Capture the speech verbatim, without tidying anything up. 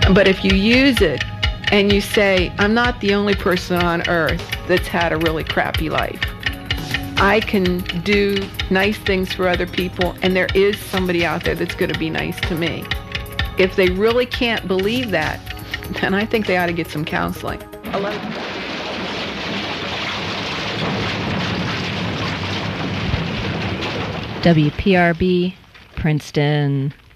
But if you use it and you say, I'm not the only person on earth that's had a really crappy life. I can do nice things for other people, and there is somebody out there that's going to be nice to me. If they really can't believe that, then I think they ought to get some counseling. I love it. W P R B, Princeton.